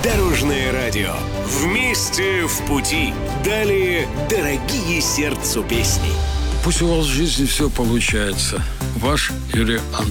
Дорожное радио. Вместе в пути. Далее дорогие сердцу песни. Пусть у вас в жизни все получается. Ваш Юрий Антонов.